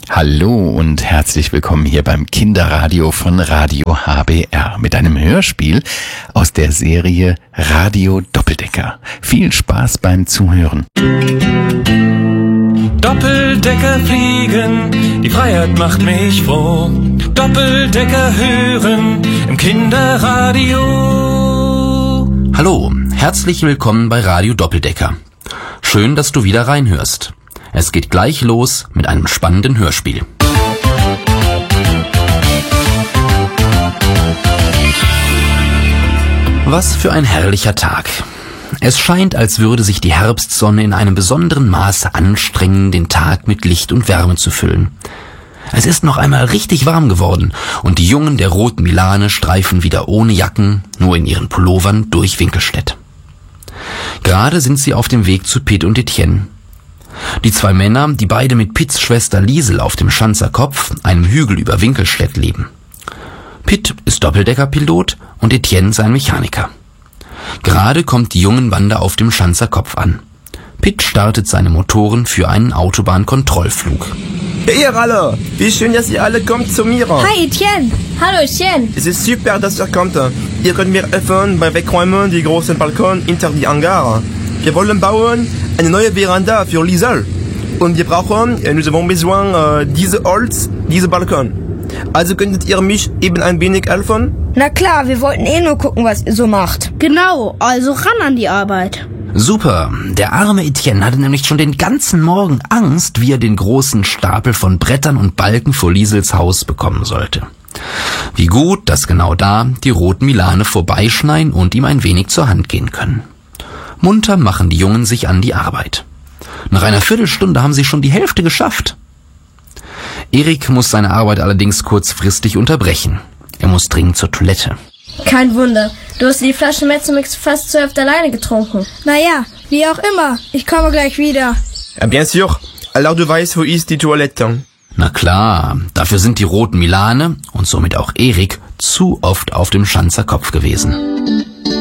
Hallo und herzlich willkommen hier beim Kinderradio von Radio HBR mit einem Hörspiel aus der Serie Radio Doppeldecker. Viel Spaß beim Zuhören. Doppeldecker fliegen, die Freiheit macht mich froh. Doppeldecker hören im Kinderradio. Hallo, herzlich willkommen bei Radio Doppeldecker. Schön, dass du wieder reinhörst. Es geht gleich los mit einem spannenden Hörspiel. Was für ein herrlicher Tag. Es scheint, als würde sich die Herbstsonne in einem besonderen Maße anstrengen, den Tag mit Licht und Wärme zu füllen. Es ist noch einmal richtig warm geworden und die Jungen der Roten Milane streifen wieder ohne Jacken, nur in ihren Pullovern durch Winkelstedt. Gerade sind sie auf dem Weg zu Pitt und Etienne. Die zwei Männer, die beide mit Pitts Schwester Liesel auf dem Schanzerkopf, einem Hügel über Winkelstedt, leben. Pitt ist Doppeldeckerpilot und Etienne sein Mechaniker. Gerade kommt die Jungenbande auf dem Schanzerkopf an. Pitt startet seine Motoren für einen Autobahnkontrollflug. Hey ihr alle, wie schön, dass ihr alle kommt zu mir. Hi Etienne. Hallo Etienne. Es ist super, dass ihr kommt. Ihr könnt mir helfen beim Wegräumen die großen Balkon hinter die Hangare. Wir wollen bauen eine neue Veranda für Liesel. Und wir brauchen, nous avons besoin, diese Holz, diese Balkon. Also könntet ihr mich eben ein wenig helfen? Na klar, wir wollten nur gucken, was ihr so macht. Genau, also ran an die Arbeit. Super, der arme Etienne hatte nämlich schon den ganzen Morgen Angst, wie er den großen Stapel von Brettern und Balken vor Liesels Haus bekommen sollte. Wie gut, dass genau da die Roten Milane vorbeischneien und ihm ein wenig zur Hand gehen können. Munter machen die Jungen sich an die Arbeit. Nach einer Viertelstunde haben sie schon die Hälfte geschafft. Erik muss seine Arbeit allerdings kurzfristig unterbrechen. Er muss dringend zur Toilette. Kein Wunder, du hast die Flasche Mezzomix fast zur Hälfte alleine getrunken. Naja, wie auch immer, ich komme gleich wieder. Ja, bien sûr. Alors du weißt, wo ist die Toilette? Na klar, dafür sind die Roten Milane und somit auch Erik zu oft auf dem Schanzerkopf gewesen.